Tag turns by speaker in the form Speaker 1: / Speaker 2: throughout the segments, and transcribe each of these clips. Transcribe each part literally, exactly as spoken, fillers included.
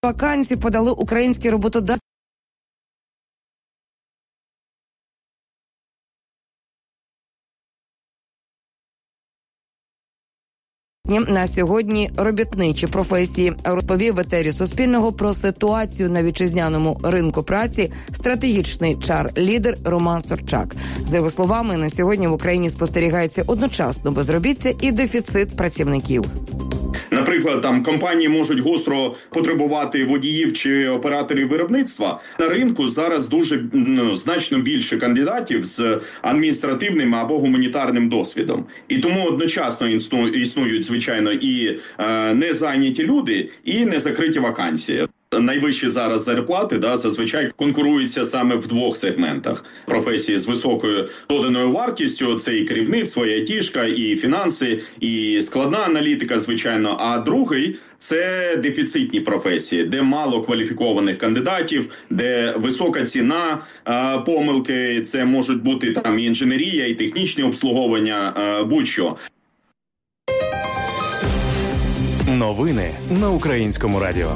Speaker 1: вакансій подали українські роботодавці. На сьогодні робітничі професії, розповів в етері Суспільного про ситуацію на вітчизняному ринку праці стратегічний чар-лідер Роман Сторчак. За його словами, на сьогодні в Україні спостерігається одночасно безробіття і дефіцит працівників.
Speaker 2: Наприклад, там компанії можуть гостро потребувати водіїв чи операторів виробництва. На ринку зараз дуже ну, значно більше кандидатів з адміністративним або гуманітарним досвідом. І тому одночасно існують, звичайно, і е, незайняті люди, і незакриті вакансії. Найвищі зараз зарплати да, зазвичай конкуруються саме в двох сегментах. Професії з високою доданою вартістю – це і керівництво, і айтішка, і фінанси, і складна аналітика, звичайно. А другий – це дефіцитні професії, де мало кваліфікованих кандидатів, де висока ціна, е, помилки, це можуть бути там і інженерія, і технічне обслуговування, е, будь-що.
Speaker 3: Новини на Українському радіо.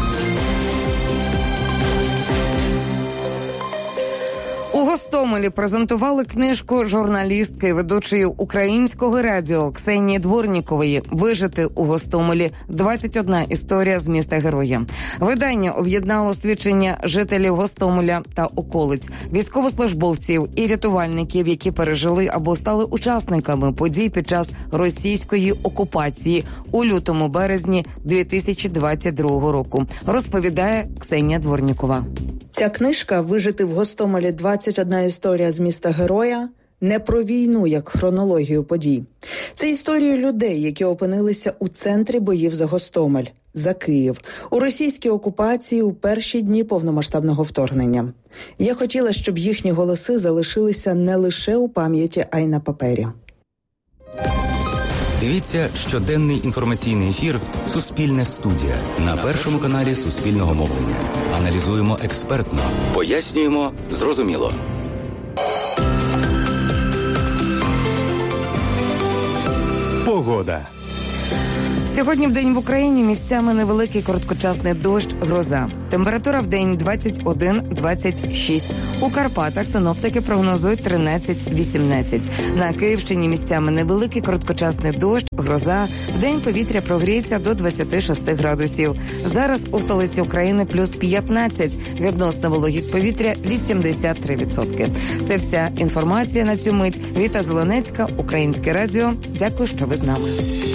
Speaker 1: У Гостомелі презентували книжку журналістки і ведучої Українського радіо Ксенії Дворнікової «Вижити у Гостомелі. двадцять одна історія з міста Героя». Видання об'єднало свідчення жителів Гостомеля та околиць, військовослужбовців і рятувальників, які пережили або стали учасниками подій під час російської окупації у лютому-березні дві тисячі двадцять другого року, розповідає Ксенія Дворнікова.
Speaker 4: Ця книжка «Вижити в Гостомелі. двадцять одна історія з міста Героя» не про війну, як хронологію подій. Це історії людей, які опинилися у центрі боїв за Гостомель, за Київ, у російській окупації у перші дні повномасштабного вторгнення. Я хотіла, щоб їхні голоси залишилися не лише у пам'яті, а й на папері.
Speaker 5: Дивіться щоденний інформаційний ефір «Суспільне студія» на Першому каналі Суспільного мовлення. Аналізуємо експертно, пояснюємо зрозуміло.
Speaker 3: Погода.
Speaker 1: Сьогодні в день в Україні місцями невеликий короткочасний дощ, гроза. Температура в день двадцять один - двадцять шість. У Карпатах синоптики прогнозують тринадцять - вісімнадцять. На Київщині місцями невеликий короткочасний дощ, гроза. В день повітря прогріється до двадцять шість градусів. Зараз у столиці України плюс п'ятнадцять. Відносна вологість повітря вісімдесят три відсотки. Це вся інформація на цю мить. Віта Зеленецька, Українське радіо. Дякую, що ви з нами.